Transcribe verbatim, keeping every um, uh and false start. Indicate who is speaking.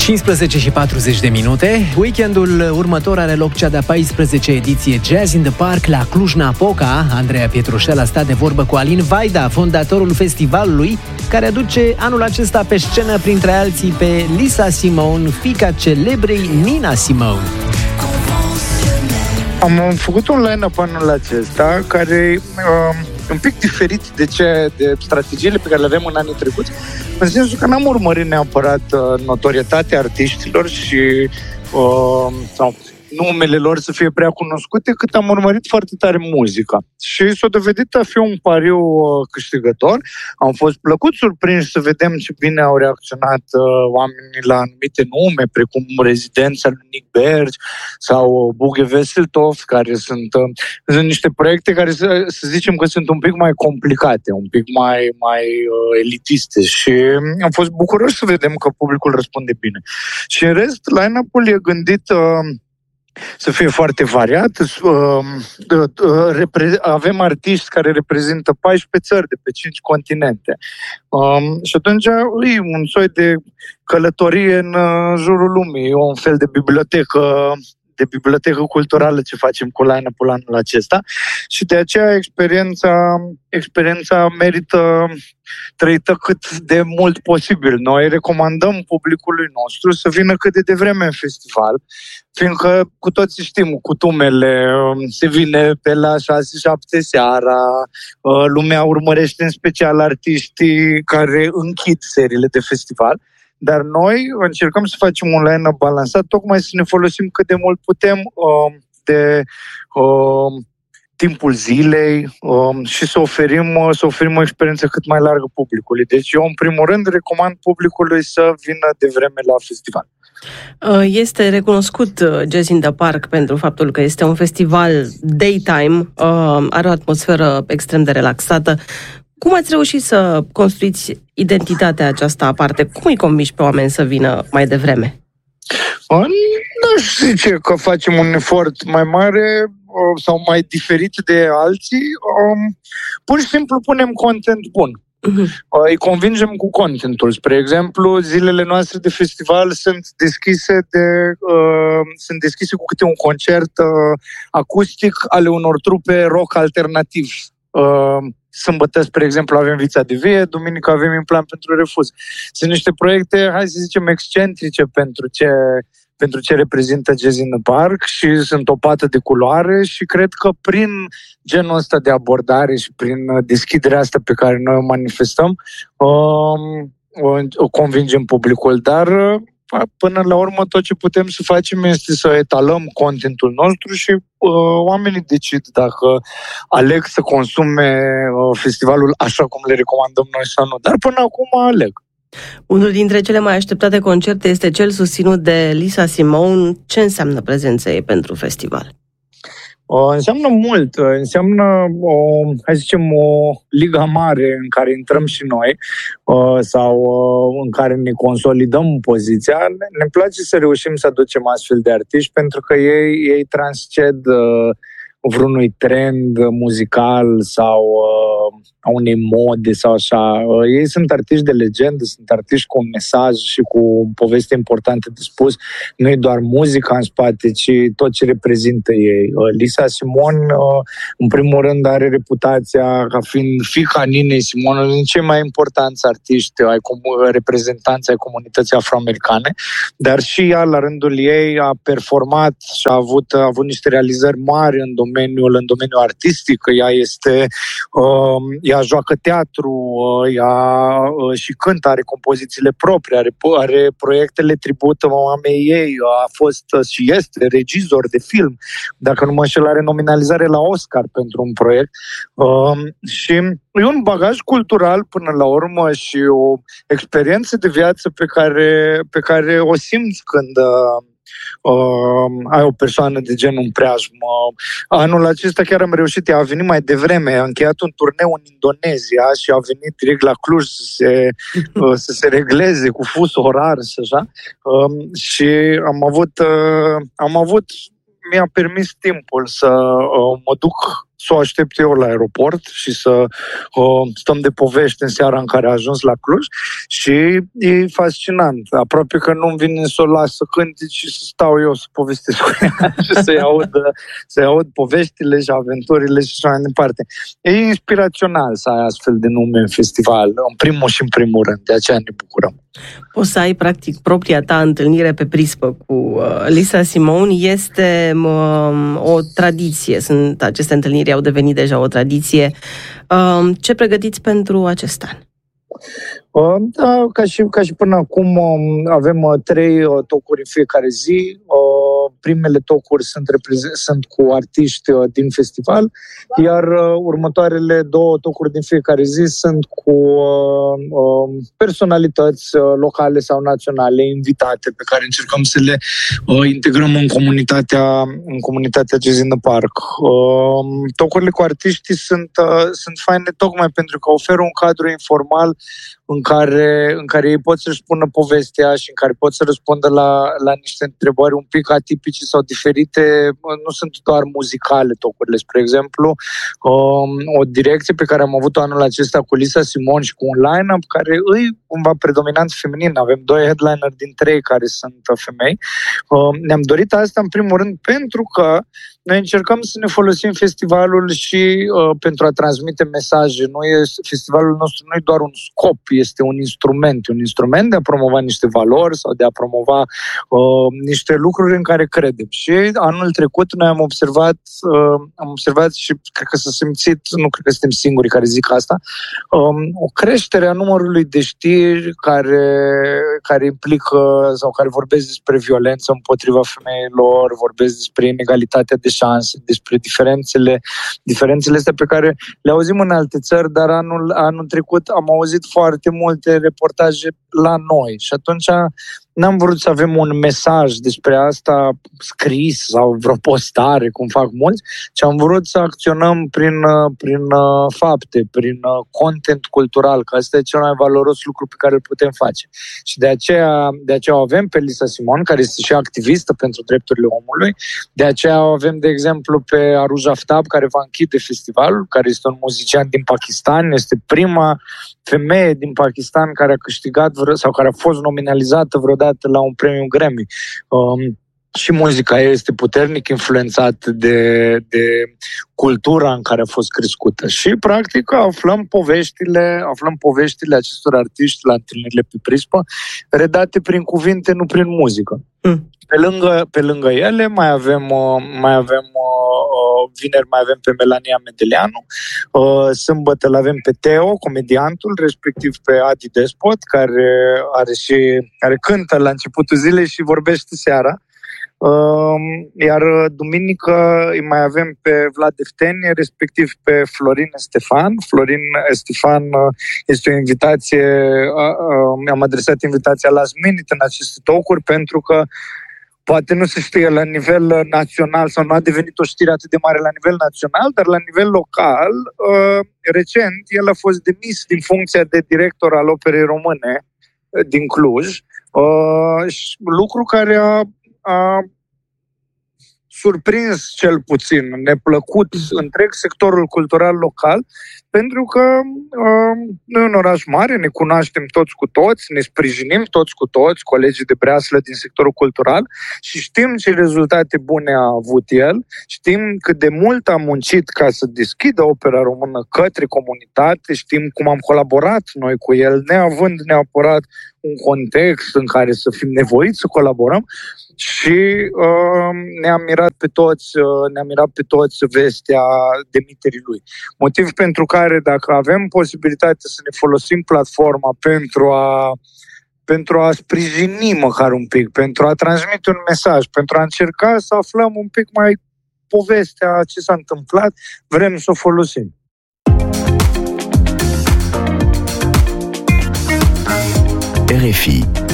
Speaker 1: cincisprezece și patruzeci de minute. Weekendul următor are loc cea de-a paisprezecea ediție Jazz in the Park la Cluj-Napoca. Andreea Pietrușel a stat de vorbă cu Alin Vaida, fondatorul festivalului, care aduce anul acesta pe scenă, printre alții, pe Lisa Simone, fiica celebrei Nina Simone.
Speaker 2: Am făcut un line-up anul acesta care e uh, un pic diferit de, ce, de strategiile pe care le avem în anii trecuți, în sensul că n-am urmărit neapărat uh, notorietatea artiștilor și uh, sau numele lor să fie prea cunoscute, cât am urmărit foarte tare muzica. Și s-a dovedit a fi un pariu uh, câștigător. Am fost plăcut surprinși să vedem ce bine au reacționat uh, oamenii la anumite nume, precum Rezidența lui Nick Berge sau Bughe Vesseltoft, care sunt, uh, sunt niște proiecte care, să, să zicem că sunt un pic mai complicate, un pic mai, mai uh, elitiste. Și am fost bucuroși să vedem că publicul răspunde bine. Și în rest, line-up-ul e gândit uh, să fie foarte variat. Avem artiști care reprezintă paisprezece țări de pe cinci continente. Și atunci e un soi de călătorie în jurul lumii, un fel de bibliotecă de bibliotecă culturală ce facem cu line-up-ul anul acesta și de aceea experiența, experiența merită trăită cât de mult posibil. Noi recomandăm publicului nostru să vină cât de devreme în festival, fiindcă cu toții știm cutumele, se vine pe la șase șapte seara, lumea urmărește în special artiștii care închid seriile de festival. Dar noi încercăm să facem un line-up balansat, tocmai să ne folosim cât de mult putem uh, de uh, timpul zilei uh, și să oferim, uh, să oferim o experiență cât mai largă publicului. Deci eu, în primul rând, recomand publicului să vină de vreme la festival.
Speaker 3: Este recunoscut Jazz in the Park pentru faptul că este un festival daytime, are o atmosferă extrem de relaxată. Cum ați reușit să construiți identitatea aceasta aparte? Cum îi convingi pe oameni să vină mai devreme?
Speaker 2: Nu știu zice că facem un efort mai mare sau mai diferit de alții. Pur și simplu punem content bun. Uh-huh. Îi convingem cu contentul. Spre exemplu, zilele noastre de festival sunt deschise de uh, sunt deschise cu câte un concert uh, acustic ale unor trupe rock alternativ. Uh, Sâmbătă, spre exemplu, avem Vița de Vie, duminică avem In Plan pentru Refuz. Sunt niște proiecte, hai să zicem, excentrice pentru ce, pentru ce reprezintă Jazz in the Park și sunt o pată de culoare și cred că prin genul ăsta de abordare și prin deschiderea asta pe care noi o manifestăm, um, o convingem publicul, dar până la urmă tot ce putem să facem este să etalăm contentul nostru și uh, oamenii decid dacă aleg să consume uh, festivalul așa cum le recomandăm noi sau nu. Dar până acum aleg.
Speaker 3: Unul dintre cele mai așteptate concerte este cel susținut de Lisa Simone. Ce înseamnă prezența ei pentru festival?
Speaker 2: Uh, înseamnă mult, uh, înseamnă, uh, hai să zicem, o liga mare în care intrăm și noi uh, sau uh, în care ne consolidăm poziția. Ne, ne place să reușim să aducem astfel de artiști pentru că ei, ei transced uh, vreunui trend muzical sau uh, a unei mode sau așa. Uh, ei sunt artiști de legendă, sunt artiști cu un mesaj și cu o poveste importantă de spus. Nu e doar muzica în spate, ci tot ce reprezintă ei. Uh, Lisa Simone, uh, în primul rând, are reputația ca fiind fiica Ninei Simone, unul din cei mai importanți artiști ai com- reprezentanți ai comunității afroamericane, dar și ea, la rândul ei, a performat și a avut, a avut niște realizări mari în domeniul, în domeniul artistic. Ea este uh, ea joacă teatru, uh, ea uh, și cântă, are compozițiile proprii, are, are proiectele tribut mamei ei, a fost uh, și este regizor de film, dacă nu mă înșel, are nominalizare la Oscar pentru un proiect. Uh, și e un bagaj cultural până la urmă și o experiență de viață pe care, pe care o simți când uh, Uh, ai o persoană de genul în preajmă. Anul acesta chiar am reușit, ea a venit mai devreme, a încheiat un turneu în Indonezia și a venit direct la Cluj să se, uh, să se regleze cu fus orar și așa. Uh, și am avut, uh, am avut mi-a permis timpul să uh, mă duc să o aștept eu la aeroport și să uh, stăm de povești în seara în care a ajuns la Cluj și e fascinant. Aproape că nu-mi vine să o las să cânte și să stau eu să povestesc cu ea și să-i aud, să-i aud poveștile și aventurile și așa mai departe. E inspirațional să ai astfel de nume în festival, în primul și în primul rând, de aceea ne bucurăm.
Speaker 3: Poți să ai, practic, propria ta întâlnire pe prispă cu uh, Lisa Simone. Este uh, o tradiție. Sunt, aceste întâlniri au devenit deja o tradiție. Uh, ce pregătiți pentru acest an?
Speaker 2: Uh, da, ca și, ca și până acum uh, avem uh, trei uh, tocuri în fiecare zi. Uh, primele tocuri sunt, reprezent, sunt cu artiști uh, din festival, iar uh, următoarele două tocuri din fiecare zi sunt cu uh, uh, personalități uh, locale sau naționale invitate, pe care încercăm să le uh, integrăm în comunitatea, în comunitatea Jazz in the Park. Uh, tocurile cu artiștii sunt, uh, sunt faine tocmai pentru că oferă un cadru informal în care, în care ei pot să-și spună povestea și în care pot să răspundă la, la niște întrebări un pic atipice sau diferite. Nu sunt doar muzicale tocurile. Spre exemplu, um, o direcție pe care am avut-o anul acesta cu Lisa Simone și cu un line-up care îi cumva predominant feminin. Avem doi headliner din trei care sunt femei. Um, ne-am dorit asta în primul rând pentru că noi încercăm să ne folosim festivalul și uh, pentru a transmite mesaje. Nu e, festivalul nostru nu e doar un scop, este un instrument. Un instrument de a promova niște valori sau de a promova uh, niște lucruri în care credem. Și anul trecut noi am observat, uh, am observat și cred că s-a simțit, nu cred că suntem singurii care zic asta, um, o creștere a numărului de știri care, care implică sau care vorbesc despre violență împotriva femeilor, vorbesc despre inegalitatea de șanse, despre diferențele, diferențele astea pe care le auzim în alte țări, dar anul, anul trecut am auzit foarte multe reportaje la noi și atunci n-am vrut să avem un mesaj despre asta scris sau vreo postare, cum fac mulți, ci am vrut să acționăm prin, prin fapte, prin content cultural, că asta e cel mai valoros lucru pe care îl putem face. Și de aceea, de aceea o avem pe Lisa Simone, care este și activistă pentru drepturile omului, de aceea o avem, de exemplu, pe Aruj Aftab, care va închide festivalul, care este un muzician din Pakistan, este prima femeie din Pakistan care a câștigat sau care a fost nominalizată vreodată la un premiu Grammy. Um, și muzica ei este puternic influențată de, de cultura în care a fost crescută. Și, practic, aflăm poveștile, aflăm poveștile acestor artiști la întâlnirile pe prispă, redate prin cuvinte, nu prin muzică. Mm. Pe lângă, pe lângă ele mai avem, mai avem vineri mai avem pe Melania Medeleanu, sâmbătă îl avem pe Teo, comediantul, respectiv pe Adi Despot, care are și care cântă la începutul zilei și vorbește seara. Iar duminică îi mai avem pe Vlad Eftenie, respectiv pe Florin Estefan. Florin Estefan este o invitație, mi-am adresat invitația last minute în aceste tocuri pentru că poate nu se știe la nivel național sau nu a devenit o știre atât de mare la nivel național, dar la nivel local, recent, el a fost demis din funcția de director al Operei Române din Cluj, lucru care a a surprins cel puțin, neplăcut întreg sectorul cultural local, pentru că uh, noi în oraș mare ne cunoaștem toți cu toți, ne sprijinim toți cu toți, colegii de breaslă din sectorul cultural și știm ce rezultate bune a avut el, știm cât de mult a muncit ca să deschidă Opera Română către comunitate, știm cum am colaborat noi cu el, neavând neapărat un context în care să fim nevoiți să colaborăm și uh, ne-a mirat pe toți, uh, ne-a mirat pe toți vestea demiterii lui. Motiv pentru care dacă avem posibilitatea să ne folosim platforma pentru a pentru a sprijini măcar un pic, pentru a transmite un mesaj, pentru a încerca să aflăm un pic mai povestea ce s-a întâmplat, vrem să o folosim.
Speaker 4: R F I